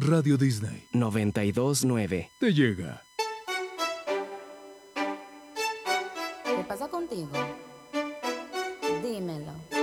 Radio Disney 92.9. te llega. ¿Qué pasa contigo? Dímelo.